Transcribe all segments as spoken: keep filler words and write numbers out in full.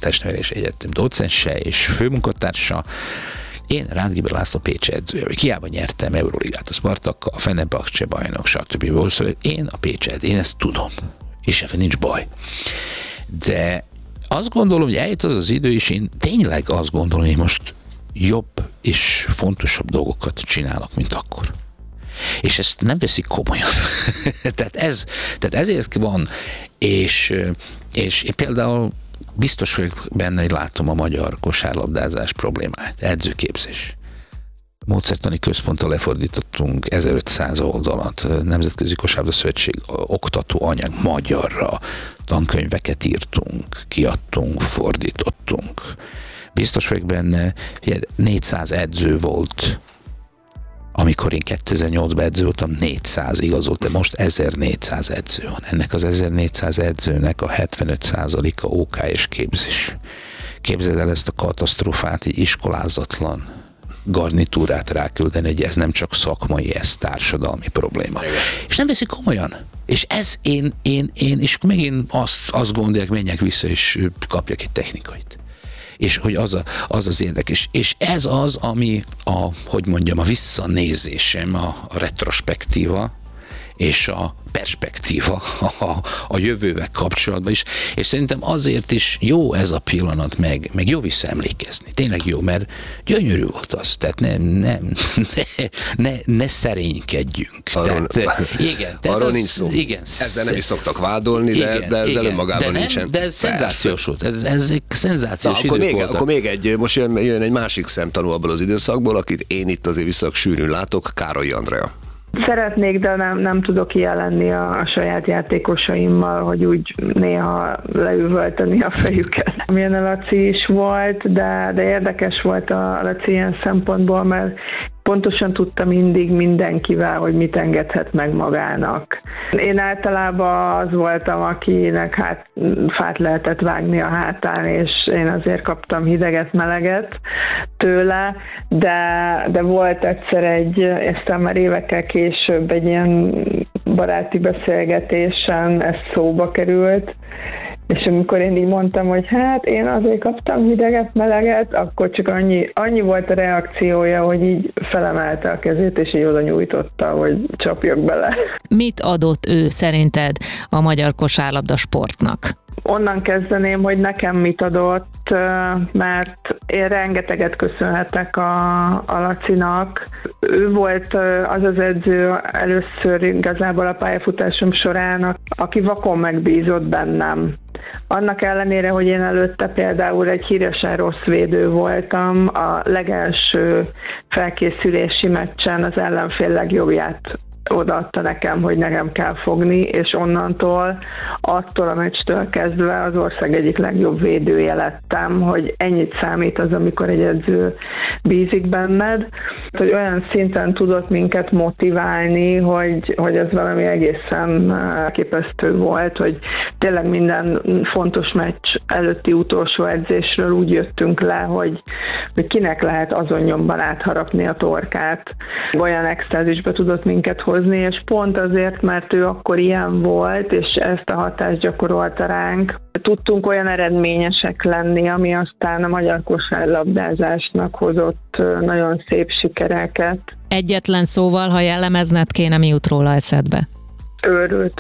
Testnevelési Egyetem docense és főmunkatársa. Én Rándgéber László Pécsi edzője, hiába nyertem Euróligát a Spartakkal, a Fenerbahce bajnok, stb. Szóval én a Pécsi edző, én ezt tudom, és ebben nincs baj. De azt gondolom, hogy eljött az az idő, és én tényleg azt gondolom, hogy most jobb és fontosabb dolgokat csinálok, mint akkor. És ezt nem veszik komolyan. tehát, ez, tehát ezért van, és, és én például biztos vagyok benne, hogy látom a magyar kosárlabdázás problémáját. Edzőképzés. Módszertani központtal lefordítottunk ezerötszáz oldalat, Nemzetközi Kosárlabda Szövetség oktató anyag magyarra, tankönyveket írtunk, kiadtunk, fordítottunk. Biztos vagyok benne, hogy négyszáz edző volt, amikor én kétezer-nyolcban edző voltam, négyszáz igazolt, de most ezernégyszáz edző van. Ennek az ezernégyszáz edzőnek a hetvenöt százaléka ó ká és képzés. Képzeld el ezt a katasztrófát, egy iskolázatlan garnitúrát ráküldeni, hogy ez nem csak szakmai, ez társadalmi probléma. Igen. És nem veszik komolyan. És ez én, én, én és megint azt, azt gondolják, menjek vissza, és kapjak egy technikait. És hogy az, a, az az érdekes. És ez az, ami a, hogy mondjam, a visszanézésem, a, a retrospektíva, és a perspektíva a, a jövővel kapcsolatban is. És szerintem azért is jó ez a pillanat, meg, meg jó visszaemlékezni. Tényleg jó, mert gyönyörű volt az. Tehát nem, nem, ne, ne, ne szerénykedjünk. Arról, tehát, igen, tehát arról az, nincs szó. Igen, ezzel nem is szoktak vádolni, de, igen, de ezzel igen, önmagában de nincsen. De ez szenzációs volt. Ez, ez egy szenzációs Na, akkor, még, voltak. akkor még egy, most jön, jön egy másik szemtanú abból az időszakból, akit én itt azért viszonylag sűrűn látok, Károly Andrea. Szeretnék, de nem, nem tudok ilyen lenni a, a saját játékosaimmal, hogy úgy néha leüvölteni a fejüket. Milyen a Laci is volt, de, de érdekes volt a Laci ilyen szempontból, mert pontosan tudta mindig mindenkivel, hogy mit engedhet meg magának. Én általában az voltam, akinek hát fát lehetett vágni a hátán, és én azért kaptam hideget, meleget tőle, de, de volt egyszer egy, aztán már évekkel később egy ilyen baráti beszélgetésen ez szóba került, és amikor én így mondtam, hogy hát én azért kaptam hideget, meleget, akkor csak annyi, annyi volt a reakciója, hogy így felemelte a kezét, és így oda nyújtotta, hogy csapjak bele. Mit adott ő szerinted a magyar kosárlabda sportnak? Onnan kezdeném, hogy nekem mit adott, mert én rengeteget köszönhetek a, a Lacinak. Ő volt az az edző először igazából a pályafutásom során, aki vakon megbízott bennem. Annak ellenére, hogy én előtte például egy híresen rossz védő voltam, a legelső felkészülési meccsen az ellenfél legjobbját odaadta nekem, hogy nekem kell fogni, és onnantól, attól a meccstől kezdve az ország egyik legjobb védője lettem, hogy ennyit számít az, amikor egy edző bízik benned, hogy olyan szinten tudott minket motiválni, hogy, hogy ez valami egészen képesztő volt, hogy tényleg minden fontos meccs előtti utolsó edzésről úgy jöttünk le, hogy, hogy kinek lehet azon nyomban átharapni a torkát. Olyan extázisbe tudott minket hozni, és pont azért, mert ő akkor ilyen volt, és ezt a hatást gyakorolta ránk, tudtunk olyan eredményesek lenni, ami aztán a magyar kosárlabdázásnak hozott nagyon szép sikereket. Egyetlen szóval, ha jellemezned kéne, mi jut róla eszedbe? Őrült.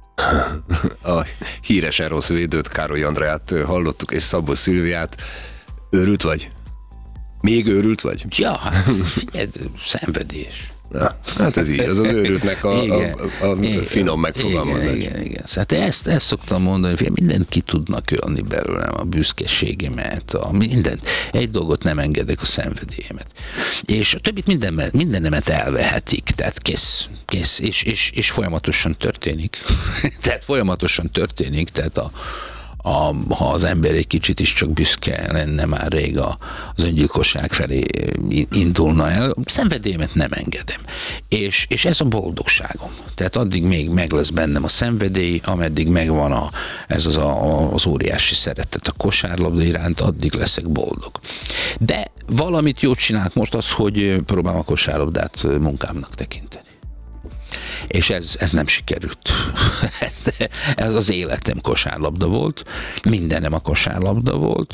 A híresen rossz védőt, Károly Andreát hallottuk, és Szabó Szilviát. Őrült vagy? Még őrült vagy? Ja, figyelj, szenvedés. Na, hát ez így, az az őrültnek a, igen, a, a igen, finom megfogalmazás. Igen, igen, igen. Hát ezt, ezt szoktam mondani, hogy mindent ki tudnak jönni belőlem, a büszkeségemet, a mindent. Egy dolgot nem engedek, a szenvedélyemet. És a többit minden, mindenemet elvehetik, tehát kész, kész, és, és, és folyamatosan történik. tehát folyamatosan történik, tehát a A, ha az ember egy kicsit is csak büszke lenne, már rég a, az öngyilkosság felé indulna el, szenvedélyemet nem engedem. És, és ez a boldogságom. Tehát addig még meg lesz bennem a szenvedély, ameddig megvan a, ez az, a, az óriási szeretet a kosárlabda iránt, addig leszek boldog. De valamit jót csinálok most az, hogy próbálom a kosárlabdát munkámnak tekinteni. És ez, ez nem sikerült. ez, ez az életem kosárlabda volt, mindenem a kosárlabda volt,